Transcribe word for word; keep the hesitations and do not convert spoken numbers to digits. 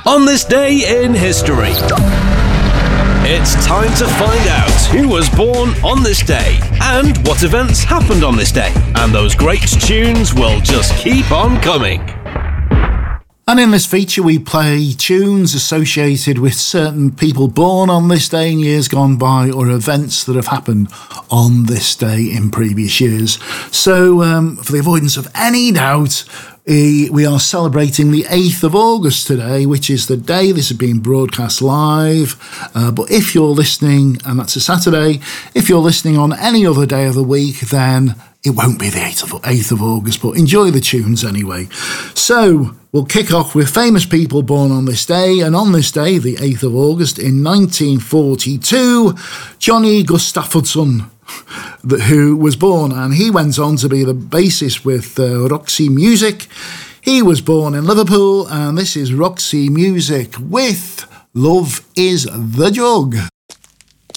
On this day in history, it's time to find out who was born on this day and what events happened on this day. And those great tunes will just keep on coming. And in this feature, we play tunes associated with certain people born on this day in years gone by, or events that have happened on this day in previous years. So, um, for the avoidance of any doubt, we are celebrating the eighth of August today, which is the day this is being broadcast live. Uh, but if you're listening, and that's a Saturday, if you're listening on any other day of the week, then it won't be the eighth of August, but enjoy the tunes anyway. So, we'll kick off with famous people born on this day, and on this day, the eighth of August, in nineteen forty-two, Johnny Gustafsson, who was born, and he went on to be the bassist with uh, Roxy Music. He was born in Liverpool, and this is Roxy Music with Love is the Jug.